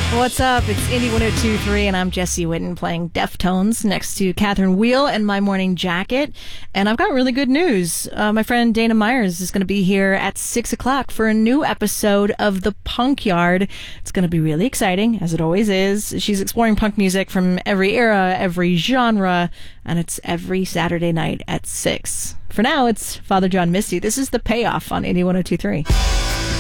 What's up? It's Indie 102.3, and I'm Jesse Witten playing Deftones next to Catherine Wheel and My Morning Jacket. And I've got really good news. My friend Dana Myers is going to be here at 6 o'clock for a new episode of The Punk Yard. It's going to be really exciting, as it always is. She's exploring punk music from every era, every genre, and it's every Saturday night at 6. For now, it's Father John Misty. This is The Payoff on Indie 102.3.